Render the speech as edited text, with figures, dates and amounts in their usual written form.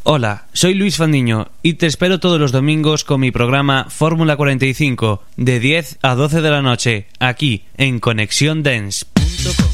Hola, soy Luis Fandiño y te espero todos los domingos con mi programa Fórmula 45 de 10 a 12 de la noche, aquí en ConexiónDance.com.